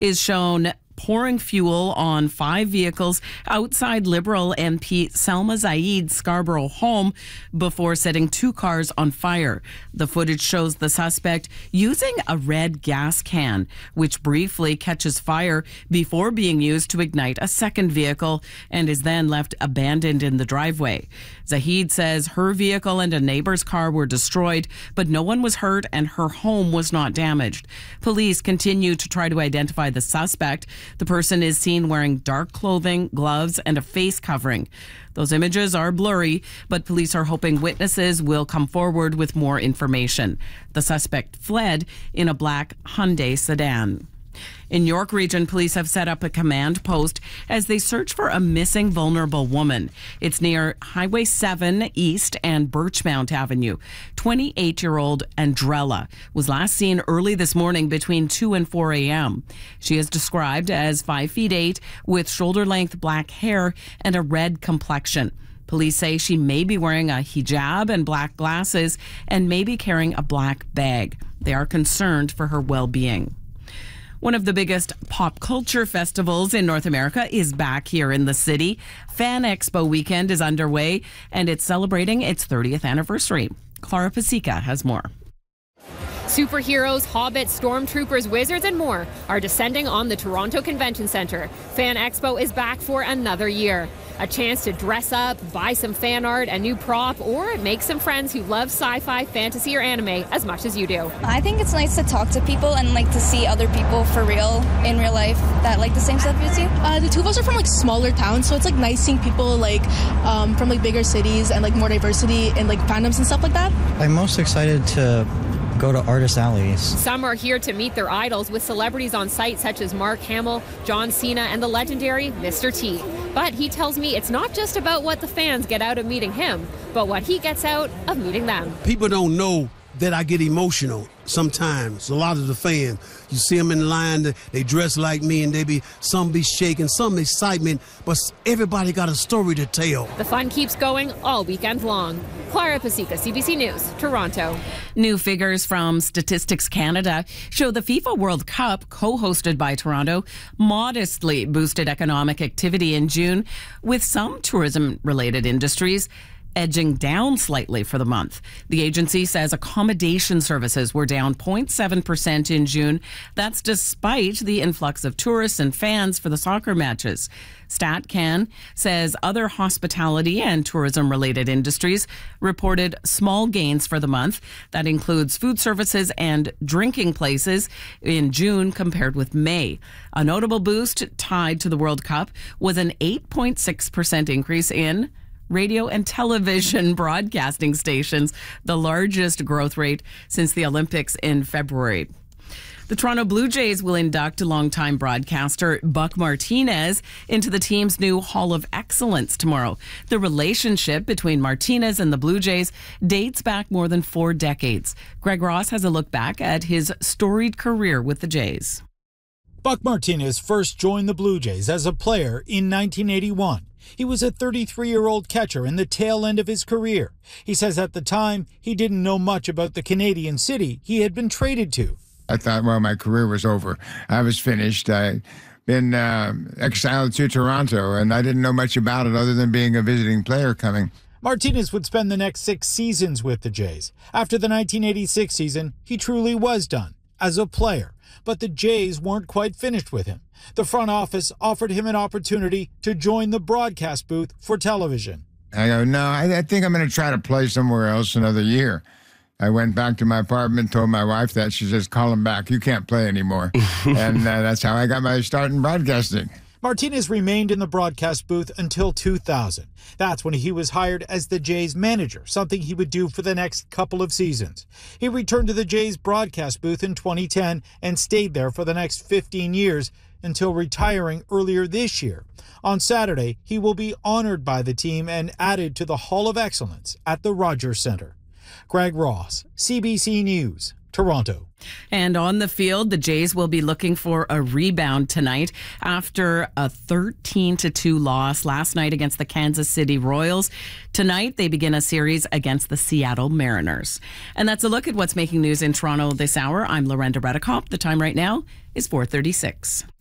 is shown pouring fuel on 5 vehicles outside Liberal MP Salma Zaid's Scarborough home before setting 2 cars on fire. The footage shows the suspect using a red gas can, which briefly catches fire before being used to ignite a second vehicle and is then left abandoned in the driveway. Zaid says her vehicle and a neighbor's car were destroyed, but no one was hurt and her home was not damaged. Police continue to try to identify the suspect. The person is seen wearing dark clothing, gloves, and a face covering. Those images are blurry, but police are hoping witnesses will come forward with more information. The suspect fled in a black Hyundai sedan. In York Region, police have set up a command post as they search for a missing vulnerable woman. It's near Highway 7 East and Birchmount Avenue. 28-year-old Andrella was last seen early this morning between 2 and 4 a.m. She is described as 5 feet 8 with shoulder-length black hair and a red complexion. Police say she may be wearing a hijab and black glasses and may be carrying a black bag. They are concerned for her well-being. One of the biggest pop culture festivals in North America is back here in the city. Fan Expo weekend is underway, and it's celebrating its 30th anniversary. Clara Pasica has more. Superheroes, hobbits, stormtroopers, wizards, and more are descending on the Toronto Convention Centre. Fan Expo is back for another year. A chance to dress up, buy some fan art, a new prop, or make some friends who love sci-fi, fantasy, or anime as much as you do. I think it's nice to talk to people and to see other people for real, in real life, that like the same stuff as you. The two of us are from smaller towns, so it's nice seeing people from bigger cities and more diversity in fandoms and stuff like that. I'm most excited to go to Artist Alleys. Some are here to meet their idols with celebrities on site such as Mark Hamill, John Cena, and the legendary Mr. T. But he tells me it's not just about what the fans get out of meeting him, but what he gets out of meeting them. People don't know that I get emotional sometimes. A lot of the fans, you see them in line, they dress like me, and some be shaking, some excitement, but everybody got a story to tell. The fun keeps going all weekend long. Clara Pasica, CBC News, Toronto. New figures from Statistics Canada show the FIFA World Cup, co-hosted by Toronto, modestly boosted economic activity in June, with some tourism-related industries edging down slightly for the month. The agency says accommodation services were down 0.7% in June. That's despite the influx of tourists and fans for the soccer matches. StatCan says other hospitality and tourism-related industries reported small gains for the month. That includes food services and drinking places in June compared with May. A notable boost tied to the World Cup was an 8.6% increase in radio and television broadcasting stations, the largest growth rate since the Olympics in February. The Toronto Blue Jays will induct longtime broadcaster Buck Martinez into the team's new Hall of Excellence tomorrow. The relationship between Martinez and the Blue Jays dates back more than 4 decades. Greg Ross has a look back at his storied career with the Jays. Buck Martinez first joined the Blue Jays as a player in 1981. He was a 33-year-old catcher in the tail end of his career. He says at the time, he didn't know much about the Canadian city he had been traded to. I thought, well, my career was over. I was finished. I'd been exiled to Toronto, and I didn't know much about it other than being a visiting player coming. Martinez would spend the next 6 seasons with the Jays. After the 1986 season, he truly was done as a player. But the Jays weren't quite finished with him. The front office offered him an opportunity to join the broadcast booth for television. I go, no, I think I'm going to try to play somewhere else another year. I went back to my apartment, told my wife that. She says, call him back. You can't play anymore. And that's how I got my start in broadcasting. Martinez remained in the broadcast booth until 2000. That's when he was hired as the Jays manager, something he would do for the next couple of seasons. He returned to the Jays broadcast booth in 2010 and stayed there for the next 15 years until retiring earlier this year. On Saturday, he will be honored by the team and added to the Hall of Excellence at the Rogers Centre. Greg Ross, CBC News, Toronto. And on the field, the Jays will be looking for a rebound tonight after a 13-2 loss last night against the Kansas City Royals. Tonight, they begin a series against the Seattle Mariners. And that's a look at what's making news in Toronto this hour. I'm Lorenda Redekop. The time right now is 4:36.